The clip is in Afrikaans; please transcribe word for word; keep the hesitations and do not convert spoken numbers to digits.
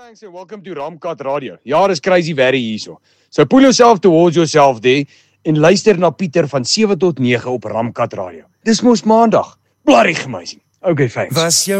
Thanks and welcome to Ramkat Radio. Ja, dis crazy very hierso. So pull yourself towards yourself there en luister na Pieter van sewe tot nege op Ramkat Radio. Dis mos maandag. Bloody amazing. Okay, thanks.